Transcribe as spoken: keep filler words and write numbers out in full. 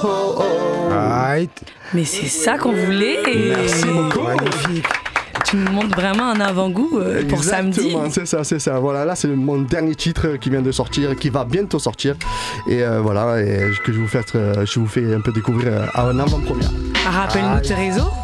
oh, oh. Right. Mais c'est ça qu'on voulait. Merci beaucoup. Magnifique. Tu nous montres vraiment un avant-goût euh, pour samedi. Exactement, c'est ça, c'est ça. Voilà, là c'est mon dernier titre qui vient de sortir, qui va bientôt sortir. Et euh, voilà, et que je vous fais, euh, je vous fais un peu découvrir euh, en avant-première. Rappelle-nous tes réseaux.